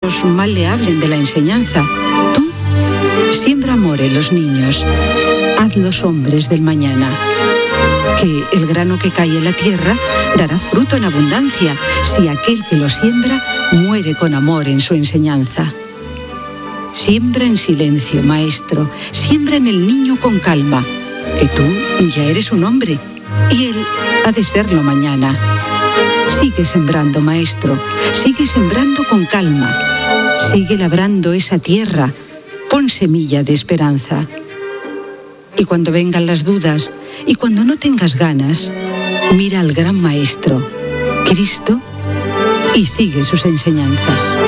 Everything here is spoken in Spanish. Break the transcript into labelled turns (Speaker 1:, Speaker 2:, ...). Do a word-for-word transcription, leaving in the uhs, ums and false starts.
Speaker 1: otros mal le hablen de la enseñanza. Tú siembra amor en los niños. Hazlos hombres del mañana. Que el grano que cae en la tierra dará fruto en abundancia si aquel que lo siembra muere con amor en su enseñanza. Siembra en silencio, maestro, siembra en el niño con calma, que tú ya eres un hombre y él ha de serlo mañana. Sigue sembrando, maestro, sigue sembrando con calma, sigue labrando esa tierra, pon semilla de esperanza. Y cuando vengan las dudas y cuando no tengas ganas, mira al gran maestro, Cristo, y sigue sus enseñanzas.